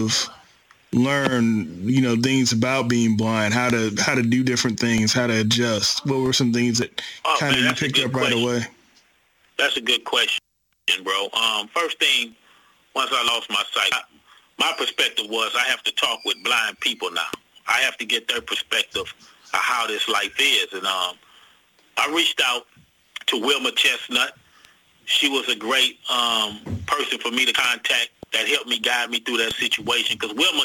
learn, things about being blind, how to do different things, how to adjust? What were some things that kind of you picked up right away? That's a good question, bro. First thing, once I lost my sight, my perspective was I have to talk with blind people now. I have to get their perspective of how this life is. And I reached out to Wilma Chestnut. She was a great person for me to contact that helped me, guide me through that situation. Because Wilma,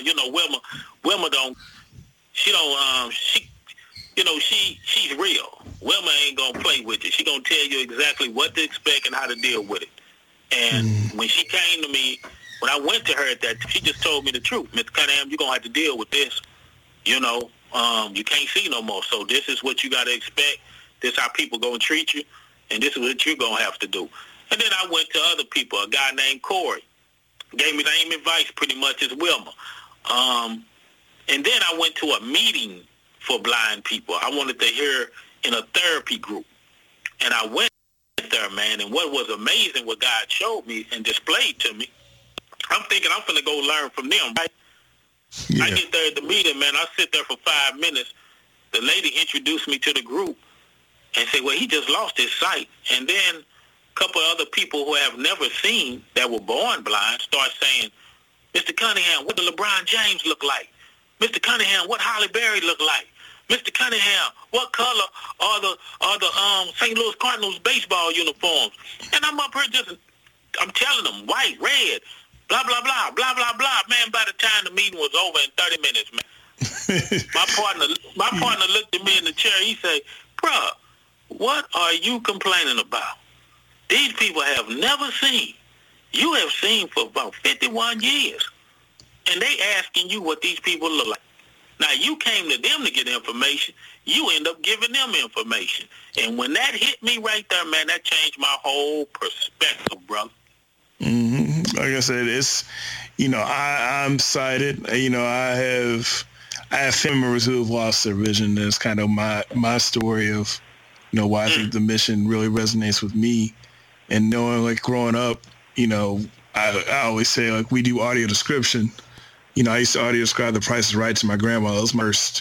she's real. Wilma ain't gonna play with you. She gonna tell you exactly what to expect and how to deal with it. And when she came to me, when I went to her at that, she just told me the truth. Mr. Cunningham, you're gonna have to deal with this. You can't see no more. So this is what you gotta expect. This is how people gonna treat you, and this is what you're gonna have to do. And then I went to other people. A guy named Corey gave me the same advice pretty much as Wilma. And then I went to a meeting for blind people. I wanted to hear in a therapy group. And I went there, man, and what was amazing, what God showed me and displayed to me, I'm thinking I'm going to go learn from them, right? Yeah. I get there at the meeting, man. I sit there for 5 minutes. The lady introduced me to the group and said, well, he just lost his sight. And then a couple of other people who have never seen, that were born blind, start saying, Mr. Cunningham, what did LeBron James look like? Mr. Cunningham, what Halle Berry look like? Mr. Cunningham, what color are the St. Louis Cardinals baseball uniforms? And I'm up here I'm telling them, white, red, blah, blah, blah, blah, blah, blah. Man, by the time the meeting was over in 30 minutes, man, my partner looked at me in the chair. He said, bruh, what are you complaining about? These people have never seen. You have seen for about 51 years. And they asking you what these people look like. Now, you came to them to get information. You end up giving them information. And when that hit me right there, man, that changed my whole perspective, brother. Mm-hmm. Like I said, it's, I'm sighted. I have family members who have lost their vision. That's kind of my story of, why I think the mission really resonates with me. And knowing, like, growing up, I always say, like, we do audio description. I used to audio describe The Price is Right to my grandma. That was my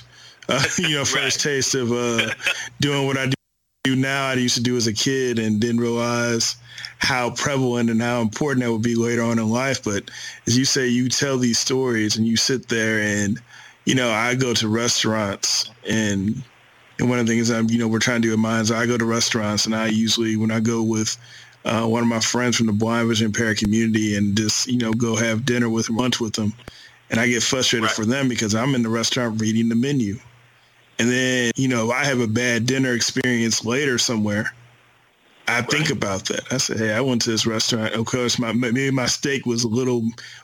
first taste of doing what I do now. I used to do as a kid and didn't realize how prevalent and how important that would be later on in life. But as you say, you tell these stories and you sit there and, I go to restaurants and one of the things we're trying to do at mine is I go to restaurants and I usually, when I go with one of my friends from the blind vision impaired community and just, go have dinner with them, lunch with them. And I get frustrated for them because I'm in the restaurant reading the menu. And then, if I have a bad dinner experience later somewhere, I think about that. I say, hey, I went to this restaurant. Of course, maybe my steak was a little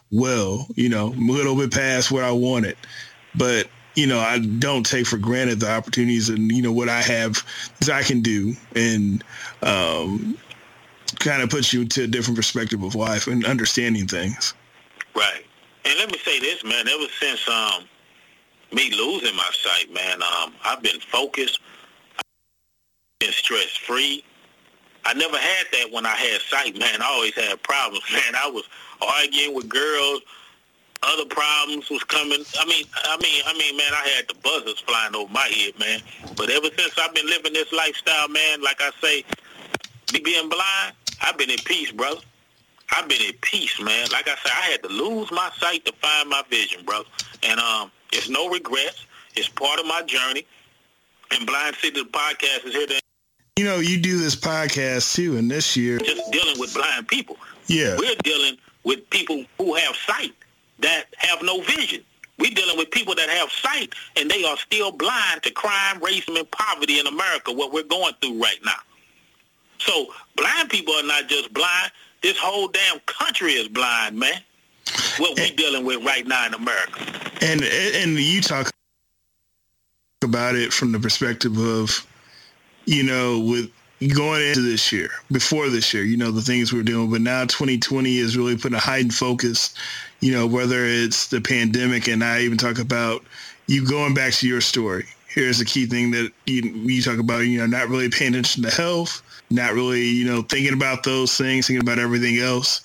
bit past what I wanted. But, I don't take for granted the opportunities and, what I have that I can do and kind of puts you into a different perspective of life and understanding things. Right. And let me say this, man, ever since me losing my sight, man, I've been focused, I've been stress-free. I never had that when I had sight, man. I always had problems, man. I was arguing with girls. Other problems was coming. I mean, man, I had the buzzers flying over my head, man. But ever since I've been living this lifestyle, man, like I say, me being blind, I've been at peace, brother. I've been at peace, man. Like I said, I had to lose my sight to find my vision, brother. And it's no regrets. It's part of my journey. And Blind City, the podcast, is here to... you do this podcast, too, and this year... Just dealing with blind people. Yeah. We're dealing with people who have sight that have no vision. We're dealing with people that have sight, and they are still blind to crime, racism, and poverty in America, what we're going through right now. So blind people are not just blind. This whole damn country is blind, man. What we're dealing with right now in America. And you talk about it from the perspective of, with going into this year, before this year, the things we're doing. But now 2020 is really putting a heightened focus, whether it's the pandemic. And I even talk about you going back to your story. Here's the key thing that you talk about, not really paying attention to health, not really, thinking about those things, thinking about everything else.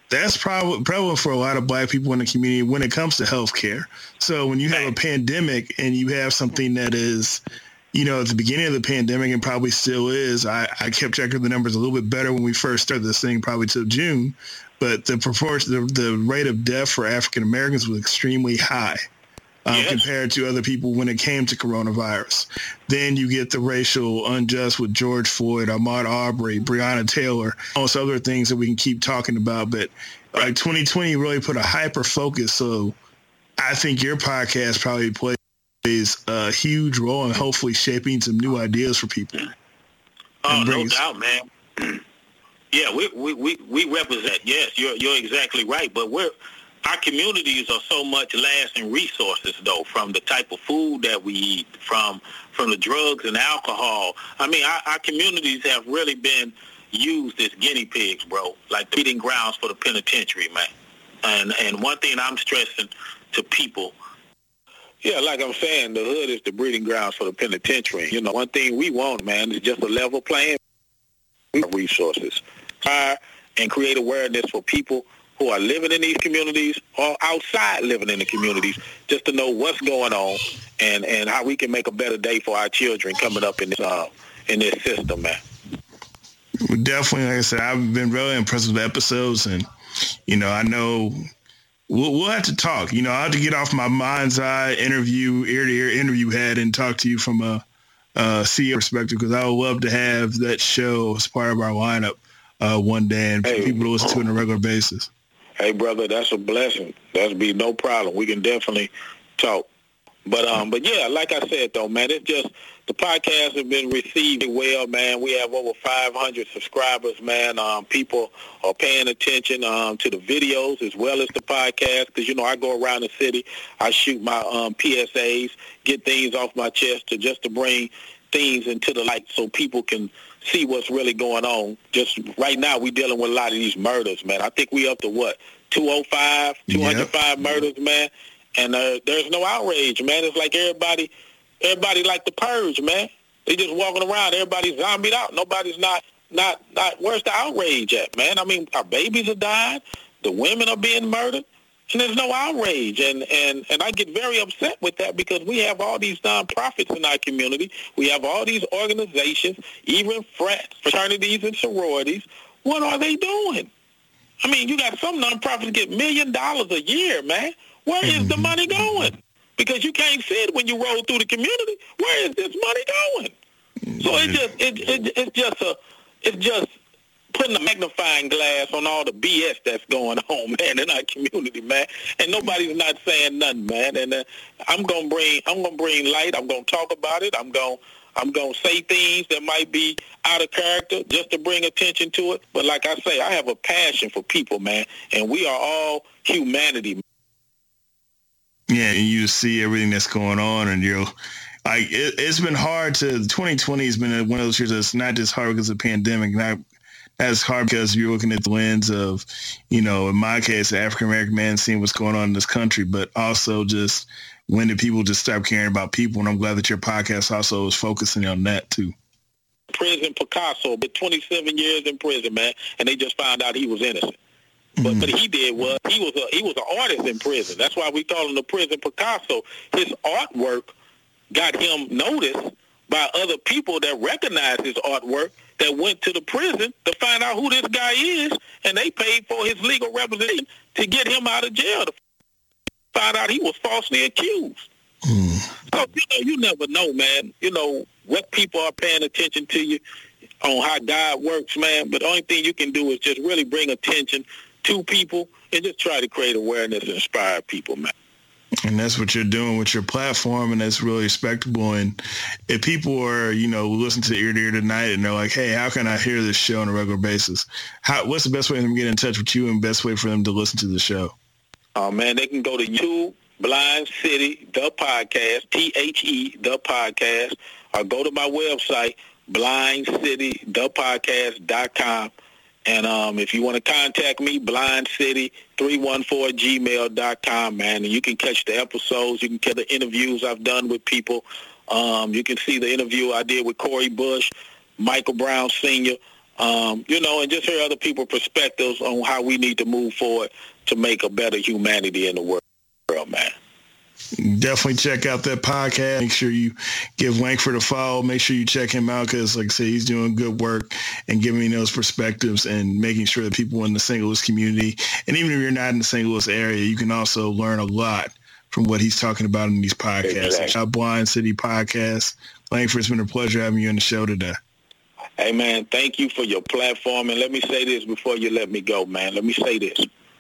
that's probably prevalent for a lot of Black people in the community when it comes to healthcare. So when you have a pandemic and you have something that is, at the beginning of the pandemic and probably still is, I kept track of the numbers a little bit better when we first started this thing, probably till June, but the proportion, the rate of death for African Americans was extremely high. Compared to other people when it came to coronavirus. Then you get the racial unjust with George Floyd, Ahmaud Arbery, Breonna Taylor, most other things that we can keep talking about. But 2020 really put a hyper focus. So I think your podcast probably plays a huge role in hopefully shaping some new ideas for people. Oh, no doubt, man. Yeah, we represent. Yes, you're exactly right. But our communities are so much less in resources, though, from the type of food that we eat, from the drugs and alcohol. I mean, our communities have really been used as guinea pigs, bro, like breeding grounds for the penitentiary, man. And one thing I'm stressing to people, like I'm saying, the hood is the breeding grounds for the penitentiary. One thing we want, man, is just a level playing resources and create awareness for people who are living in these communities or outside living in the communities, just to know what's going on and how we can make a better day for our children coming up in this system, man. Definitely, like I said, I've been really impressed with the episodes, and I know we'll have to talk. I'll have to get off my mind's eye interview, ear-to-ear interview head, and talk to you from a CEO perspective, because I would love to have that show as part of our lineup one day and for people to listen to it on a regular basis. Hey, brother, that's a blessing. That'd be no problem. We can definitely talk. But yeah, like I said, though, man, it's just the podcast has been received well, man. We have over 500 subscribers, man. People are paying attention to the videos as well as the podcast because, I go around the city. I shoot my PSAs, get things off my chest to bring things into the light so people can see what's really going on. Just right now, we're dealing with a lot of these murders, man. I think we up to, 205 murders, man. And there's no outrage, man. It's like everybody like the purge, man. They just walking around. Everybody's zombied out. Nobody's not. Where's the outrage at, man? I mean, our babies are dying. The women are being murdered. And there's no outrage. And I get very upset with that because we have all these nonprofits in our community. We have all these organizations, even fraternities and sororities. What are they doing? I mean, you got some nonprofits get $1 million a year, man. Where is the money going? Because you can't see it when you roll through the community. Where is this money going? So it's just putting a magnifying glass on all the BS that's going on, man, in our community, man. And nobody's not saying nothing, man. And I'm gonna bring light. I'm gonna talk about it. I'm gonna say things that might be out of character just to bring attention to it. But like I say, I have a passion for people, man, and we are all humanity. Yeah, and you see everything that's going on, and it's been hard to. 2020 has been one of those years that's not just hard because of the pandemic, not as hard because you're looking at the lens of, in my case, the African American man seeing what's going on in this country, but also just when did people just stop caring about people? And I'm glad that your podcast also is focusing on that too. Prison Picasso, but 27 years in prison, man, and they just found out he was innocent. But what he did was he was an artist in prison. That's why we call him the Prison Picasso. His artwork got him noticed by other people that recognized his artwork that went to the prison to find out who this guy is, and they paid for his legal representation to get him out of jail to find out he was falsely accused. So, you never know, man, what people are paying attention to you on how God works, man. But the only thing you can do is just really bring attention to people and just try to create awareness and inspire people, man. And that's what you're doing with your platform, and that's really respectable. And if people are, listening to Ear to Ear tonight and they're like, hey, how can I hear this show on a regular basis? What's the best way for them to get in touch with you and best way for them to listen to the show? Oh, man, they can go to YouTube, Blind City, the podcast, THE, the podcast, or go to my website, blindcitythepodcast.com. And if you want to contact me, blindcity314@gmail.com, man. And you can catch the episodes. You can catch the interviews I've done with people. You can see the interview I did with Corey Bush, Michael Brown Sr., And just hear other people's perspectives on how we need to move forward to make a better humanity in the world, man. Definitely check out that podcast. Make sure you give Langford a follow. Make sure you check him out because, like I said, he's doing good work and giving those perspectives and making sure that people in the St. Louis community, and even if you're not in the St. Louis area, you can also learn a lot from what he's talking about in these podcasts. Exactly. Blind City Podcast. Langford, it's been a pleasure having you on the show today. Hey, man, thank you for your platform. And let me say this before you let me go, man. Let me say this.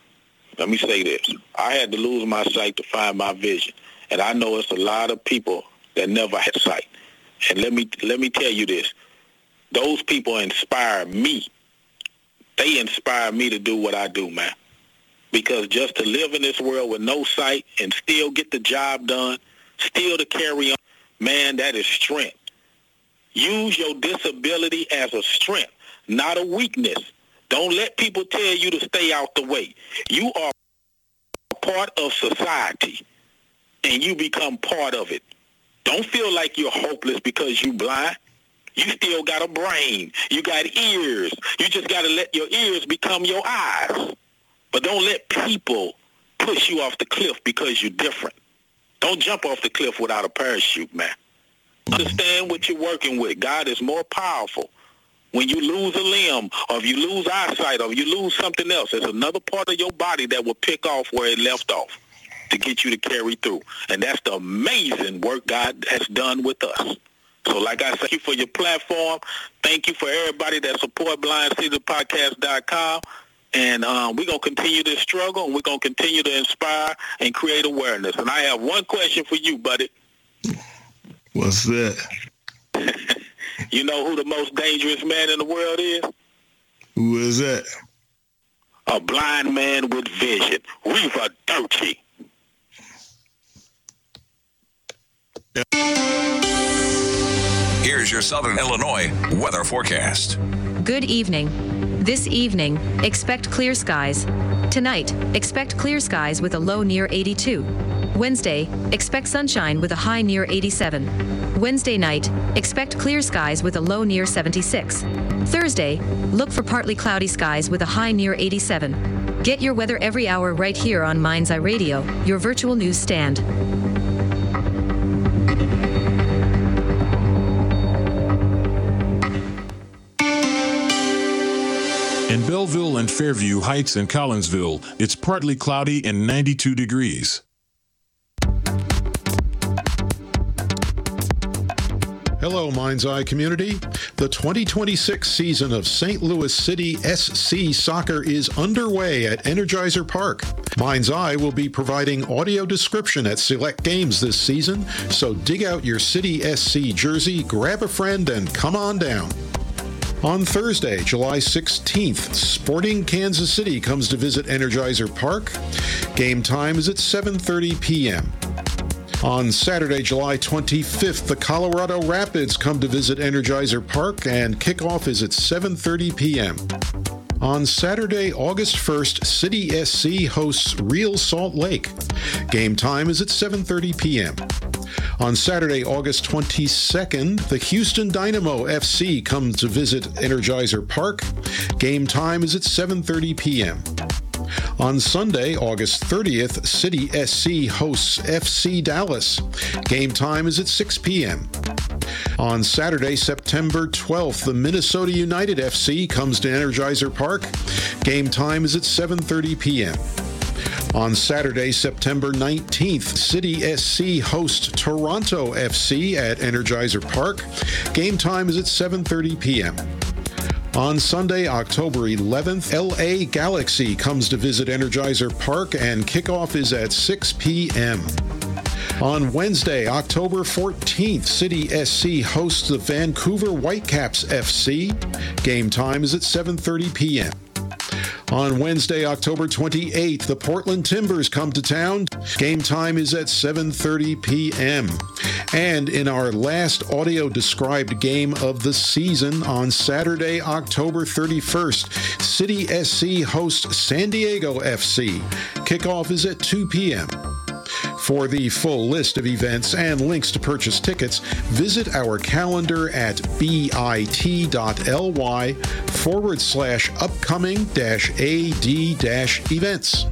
I had to lose my sight to find my vision. And I know it's a lot of people that never had sight. And let me tell you this. Those people inspire me. They inspire me to do what I do, man. Because just to live in this world with no sight and still get the job done, still to carry on, man, that is strength. Use your disability as a strength, not a weakness. Don't let people tell you to stay out the way. You are part of society, and you become part of it. Don't feel like you're hopeless because you're blind. You still got a brain. You got ears. You just got to let your ears become your eyes. But don't let people push you off the cliff because you're different. Don't jump off the cliff without a parachute, man. Understand what you're working with. God is more powerful. When you lose a limb, or if you lose eyesight, or if you lose something else, there's another part of your body that will pick off where it left off to get you to carry through. And that's the amazing work God has done with us. So like I said, thank you for your platform. Thank you for everybody that support BlindCityPodcast.com. And we're going to continue this struggle, and we're going to continue to inspire and create awareness. And I have one question for you, buddy. What's that? You know who the most dangerous man in the world is? Who is that? A blind man with vision. Reva Dirty. Here's your Southern Illinois weather forecast. Good evening. This evening, expect clear skies. Tonight, expect clear skies with a low near 82. Wednesday, expect sunshine with a high near 87. Wednesday night, expect clear skies with a low near 76. Thursday, look for partly cloudy skies with a high near 87. Get your weather every hour right here on Mind's Eye Radio, your virtual news stand. In Belleville and Fairview Heights and Collinsville, it's partly cloudy and 92 degrees. Hello, Mind's Eye community. The 2026 season of St. Louis City SC Soccer is underway at Energizer Park. Mind's Eye will be providing audio description at select games this season, so dig out your City SC jersey, grab a friend, and come on down. On Thursday, July 16th, Sporting Kansas City comes to visit Energizer Park. Game time is at 7:30 p.m. On Saturday, July 25th, the Colorado Rapids come to visit Energizer Park, and kickoff is at 7:30 p.m. On Saturday, August 1st, City SC hosts Real Salt Lake. Game time is at 7:30 p.m. On Saturday, August 22nd, the Houston Dynamo FC comes to visit Energizer Park. Game time is at 7:30 p.m. On Sunday, August 30th, City SC hosts FC Dallas. Game time is at 6 p.m. On Saturday, September 12th, the Minnesota United FC comes to Energizer Park. Game time is at 7:30 p.m. On Saturday, September 19th, City SC hosts Toronto FC at Energizer Park. Game time is at 7:30 p.m. On Sunday, October 11th, LA Galaxy comes to visit Energizer Park, and kickoff is at 6 p.m. On Wednesday, October 14th, City SC hosts the Vancouver Whitecaps FC. Game time is at 7:30 p.m. On Wednesday, October 28th, the Portland Timbers come to town. Game time is at 7:30 p.m. And in our last audio-described game of the season, on Saturday, October 31st, City SC hosts San Diego FC. Kickoff is at 2 p.m. For the full list of events and links to purchase tickets, visit our calendar at bit.ly/upcoming-ad-events.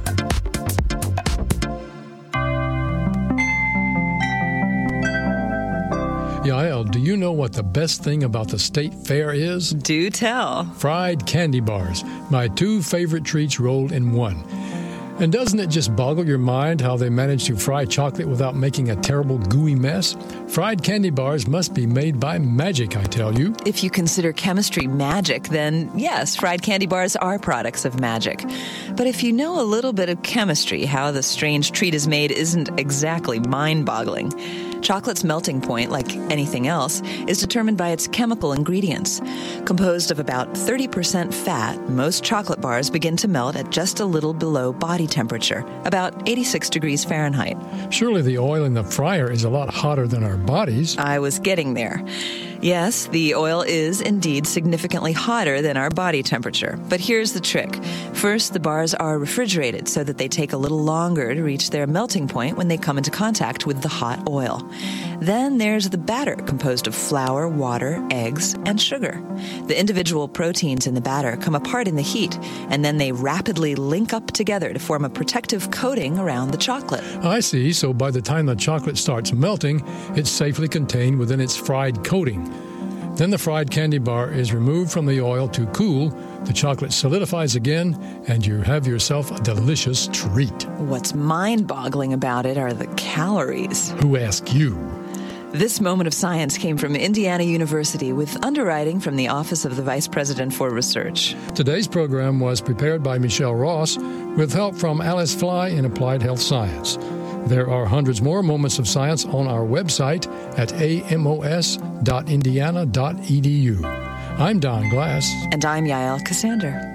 Yael, do you know what the best thing about the state fair is? Do tell. Fried candy bars, my two favorite treats rolled in one. And doesn't it just boggle your mind how they manage to fry chocolate without making a terrible gooey mess? Fried candy bars must be made by magic, I tell you. If you consider chemistry magic, then yes, fried candy bars are products of magic. But if you know a little bit of chemistry, how the strange treat is made isn't exactly mind-boggling. Chocolate's melting point, like anything else, is determined by its chemical ingredients. Composed of about 30% fat, most chocolate bars begin to melt at just a little below body temperature, about 86 degrees Fahrenheit. Surely the oil in the fryer is a lot hotter than our bodies. I was getting there. Yes, the oil is indeed significantly hotter than our body temperature. But here's the trick. First, the bars are refrigerated so that they take a little longer to reach their melting point when they come into contact with the hot oil. Then there's the batter, composed of flour, water, eggs, and sugar. The individual proteins in the batter come apart in the heat, and then they rapidly link up together to form a protective coating around the chocolate. I see, so by the time the chocolate starts melting, it's safely contained within its fried coating. Then the fried candy bar is removed from the oil to cool, the chocolate solidifies again, and you have yourself a delicious treat. What's mind-boggling about it are the calories. Who asked you? This moment of science came from Indiana University with underwriting from the Office of the Vice President for Research. Today's program was prepared by Michelle Ross with help from Alice Fly in Applied Health Science. There are hundreds more moments of science on our website at amos.indiana.edu. I'm Don Glass. And I'm Yael Cassander.